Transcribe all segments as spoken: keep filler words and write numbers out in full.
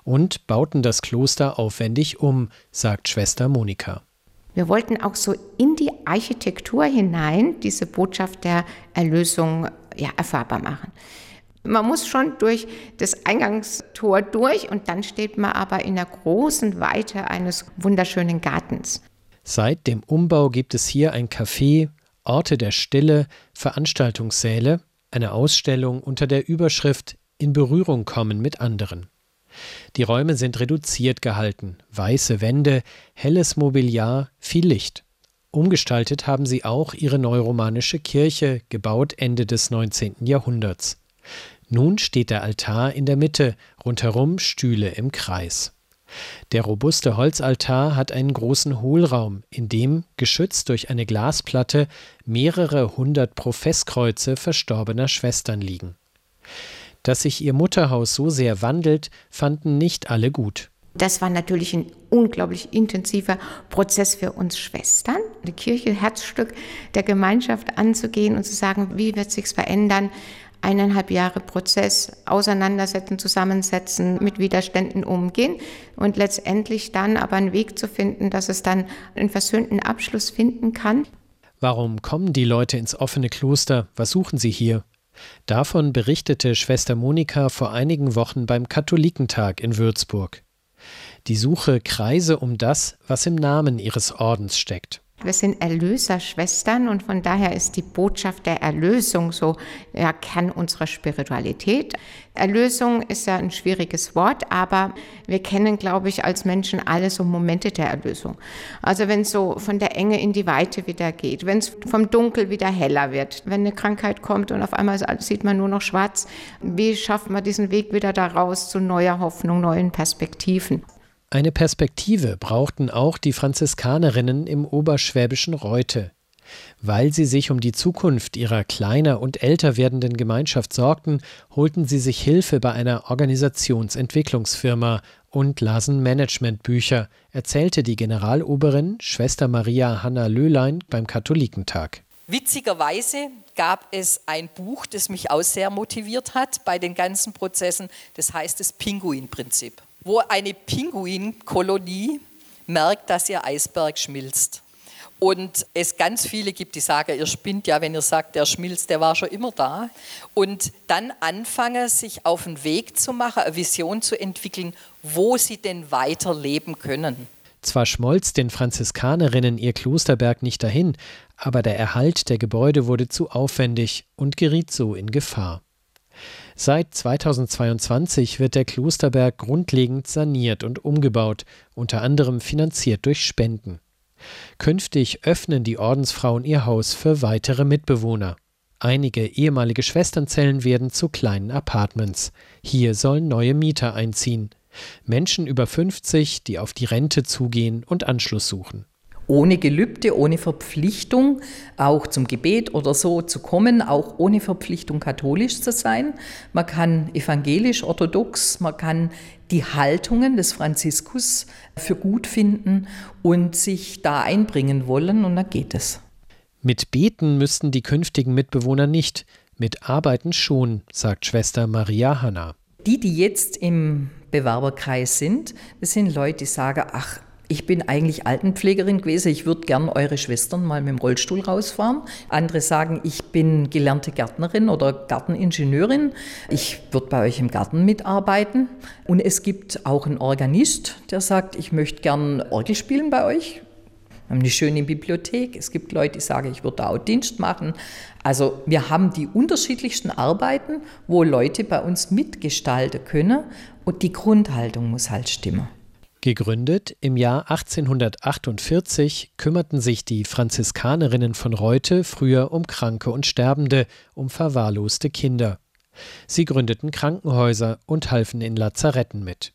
und bauten das Kloster aufwendig um, sagt Schwester Monika. Wir wollten auch so in die Architektur hinein diese Botschaft der Erlösung ja, erfahrbar machen. Man muss schon durch das Eingangstor durch und dann steht man aber in der großen Weite eines wunderschönen Gartens. Seit dem Umbau gibt es hier ein Café, Orte der Stille, Veranstaltungssäle, eine Ausstellung unter der Überschrift »In Berührung kommen mit anderen«. Die Räume sind reduziert gehalten, weiße Wände, helles Mobiliar, viel Licht. Umgestaltet haben sie auch ihre neuromanische Kirche, gebaut Ende des neunzehnten Jahrhunderts. Nun steht der Altar in der Mitte, rundherum Stühle im Kreis. Der robuste Holzaltar hat einen großen Hohlraum, in dem, geschützt durch eine Glasplatte, mehrere hundert Professkreuze verstorbener Schwestern liegen. Dass sich ihr Mutterhaus so sehr wandelt, fanden nicht alle gut. Das war natürlich ein unglaublich intensiver Prozess für uns Schwestern, die Kirche, Herzstück der Gemeinschaft anzugehen und zu sagen, wie wird sich's verändern? Eineinhalb Jahre Prozess, auseinandersetzen, zusammensetzen, mit Widerständen umgehen und letztendlich dann aber einen Weg zu finden, dass es dann einen versöhnten Abschluss finden kann. Warum kommen die Leute ins offene Kloster? Was suchen sie hier? Davon berichtete Schwester Monika vor einigen Wochen beim Katholikentag in Würzburg. Die Suche kreise um das, was im Namen ihres Ordens steckt. Wir sind Erlöserschwestern und von daher ist die Botschaft der Erlösung so ja, Kern unserer Spiritualität. Erlösung ist ja ein schwieriges Wort, aber wir kennen, glaube ich, als Menschen alle so Momente der Erlösung. Also wenn es so von der Enge in die Weite wieder geht, wenn es vom Dunkel wieder heller wird, wenn eine Krankheit kommt und auf einmal sieht man nur noch schwarz, wie schafft man diesen Weg wieder da raus zu neuer Hoffnung, neuen Perspektiven? Eine Perspektive brauchten auch die Franziskanerinnen im oberschwäbischen Reute. Weil sie sich um die Zukunft ihrer kleiner und älter werdenden Gemeinschaft sorgten, holten sie sich Hilfe bei einer Organisationsentwicklungsfirma und lasen Managementbücher, erzählte die Generaloberin Schwester Maria Hanna Löhlein beim Katholikentag. Witzigerweise gab es ein Buch, das mich auch sehr motiviert hat bei den ganzen Prozessen, das heißt das Pinguinprinzip, wo eine Pinguinkolonie merkt, dass ihr Eisberg schmilzt. Und es ganz viele gibt, die sagen, ihr spinnt ja, wenn ihr sagt, der schmilzt, der war schon immer da. Und dann anfangen, sich auf den Weg zu machen, eine Vision zu entwickeln, wo sie denn weiterleben können. Zwar schmolz den Franziskanerinnen ihr Klosterberg nicht dahin, aber der Erhalt der Gebäude wurde zu aufwendig und geriet so in Gefahr. Seit zweitausendzweiundzwanzig wird der Klosterberg grundlegend saniert und umgebaut, unter anderem finanziert durch Spenden. Künftig öffnen die Ordensfrauen ihr Haus für weitere Mitbewohner. Einige ehemalige Schwesternzellen werden zu kleinen Apartments. Hier sollen neue Mieter einziehen. Menschen über fünfzig, die auf die Rente zugehen und Anschluss suchen. Ohne Gelübde, ohne Verpflichtung, auch zum Gebet oder so zu kommen, auch ohne Verpflichtung katholisch zu sein. Man kann evangelisch, orthodox, man kann die Haltungen des Franziskus für gut finden und sich da einbringen wollen, und dann geht es. Mit Beten müssten die künftigen Mitbewohner nicht, mit Arbeiten schon, sagt Schwester Maria Hanna. Die, die jetzt im Bewerberkreis sind, das sind Leute, die sagen, ach, ich bin eigentlich Altenpflegerin gewesen, ich würde gern eure Schwestern mal mit dem Rollstuhl rausfahren. Andere sagen, ich bin gelernte Gärtnerin oder Garteningenieurin, ich würde bei euch im Garten mitarbeiten. Und es gibt auch einen Organist, der sagt, ich möchte gern Orgel spielen bei euch. Wir haben eine schöne Bibliothek, es gibt Leute, die sagen, ich würde auch Dienst machen. Also wir haben die unterschiedlichsten Arbeiten, wo Leute bei uns mitgestalten können, und die Grundhaltung muss halt stimmen. Gegründet im Jahr achtzehnhundertachtundvierzig kümmerten sich die Franziskanerinnen von Reute früher um Kranke und Sterbende, um verwahrloste Kinder. Sie gründeten Krankenhäuser und halfen in Lazaretten mit.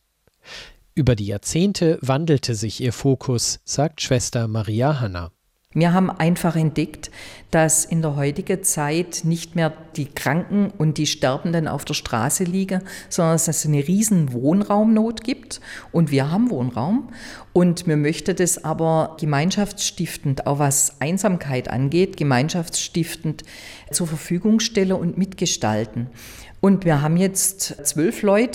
Über die Jahrzehnte wandelte sich ihr Fokus, sagt Schwester Maria Hanna. Wir haben einfach entdeckt, dass in der heutigen Zeit nicht mehr die Kranken und die Sterbenden auf der Straße liegen, sondern dass es eine riesen Wohnraumnot gibt. Und wir haben Wohnraum. Und wir möchten das aber gemeinschaftsstiftend, auch was Einsamkeit angeht, gemeinschaftsstiftend zur Verfügung stellen und mitgestalten. Und wir haben jetzt zwölf Leute,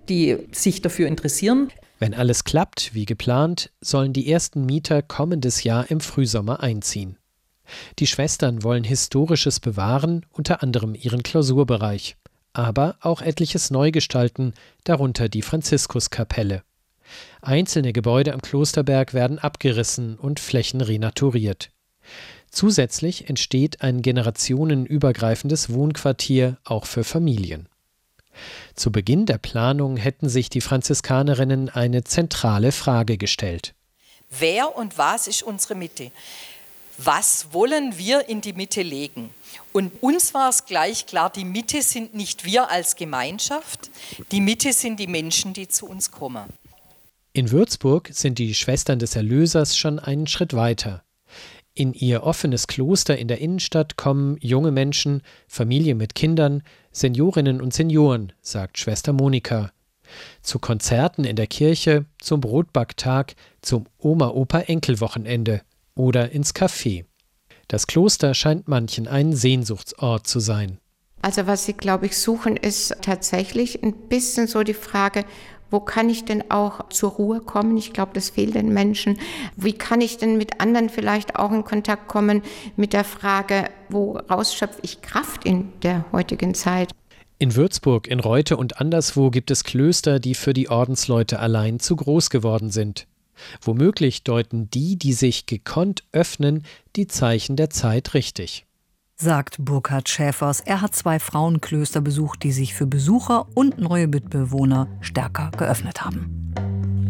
die sich dafür interessieren. Wenn alles klappt, wie geplant, sollen die ersten Mieter kommendes Jahr im Frühsommer einziehen. Die Schwestern wollen Historisches bewahren, unter anderem ihren Klausurbereich, aber auch etliches neu gestalten, darunter die Franziskuskapelle. Einzelne Gebäude am Klosterberg werden abgerissen und Flächen renaturiert. Zusätzlich entsteht ein generationenübergreifendes Wohnquartier auch für Familien. Zu Beginn der Planung hätten sich die Franziskanerinnen eine zentrale Frage gestellt. Wer und was ist unsere Mitte? Was wollen wir in die Mitte legen? Und uns war es gleich klar, die Mitte sind nicht wir als Gemeinschaft, die Mitte sind die Menschen, die zu uns kommen. In Würzburg sind die Schwestern des Erlösers schon einen Schritt weiter. In ihr offenes Kloster in der Innenstadt kommen junge Menschen, Familien mit Kindern, Seniorinnen und Senioren, sagt Schwester Monika. Zu Konzerten in der Kirche, zum Brotbacktag, zum Oma-Opa-Enkel-Wochenende oder ins Café. Das Kloster scheint manchen ein Sehnsuchtsort zu sein. Also was sie, glaube ich, suchen, ist tatsächlich ein bisschen so die Frage, wo kann ich denn auch zur Ruhe kommen? Ich glaube, das fehlt den Menschen. Wie kann ich denn mit anderen vielleicht auch in Kontakt kommen mit der Frage, woraus schöpfe ich Kraft in der heutigen Zeit? In Würzburg, in Reute und anderswo gibt es Klöster, die für die Ordensleute allein zu groß geworden sind. Womöglich deuten die, die sich gekonnt öffnen, die Zeichen der Zeit richtig. Sagt Burkhard Schäfers. Er hat zwei Frauenklöster besucht, die sich für Besucher und neue Mitbewohner stärker geöffnet haben.